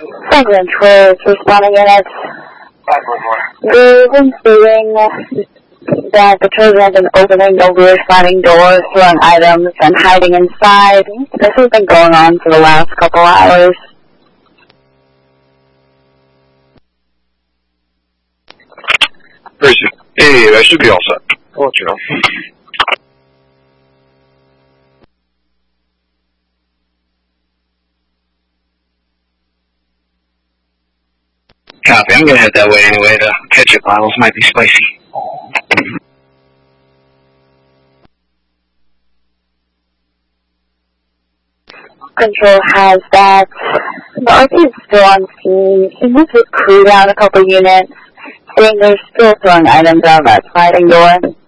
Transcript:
Franklin Twitch, responding units. We've been stating that the children have been opening the rear sliding doors, throwing items, and hiding inside. This has been going on for the last couple hours. Hey, I should be all set. I'll let you know. Copy. I'm gonna head that way anyway. The ketchup bottles might be spicy. Control has that. The RP is still on scene. He moved his crew down a couple units, saying they're still throwing items out of that sliding door.